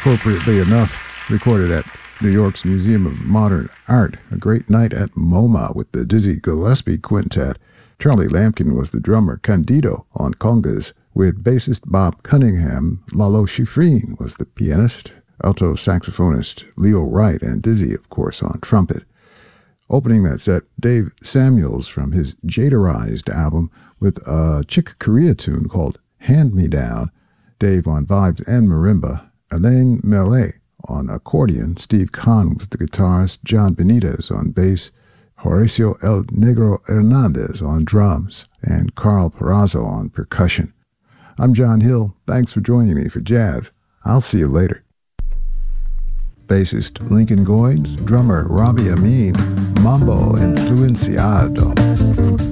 appropriately enough, recorded at New York's Museum of Modern Art, A Great Night at MoMA with the Dizzy Gillespie Quintet. Charlie Lampkin was the drummer, Candido on congas, with bassist Bob Cunningham. Lalo Schifrin was the pianist, alto saxophonist Leo Wright, and Dizzy, of course, on trumpet. Opening that set, Dave Samuels from his Jadarized album with a Chick Corea tune called Hand Me Down. Dave on vibes and marimba. Alain Mellet on accordion. Steve Kahn was the guitarist. John Benitez on bass. Horacio El Negro Hernandez on drums. And Carl Perazzo on percussion. I'm John Hill. Thanks for joining me for Jazz. I'll see you later. Bassist Lincoln Goines, drummer Robbie Amin, Mambo Influenciado.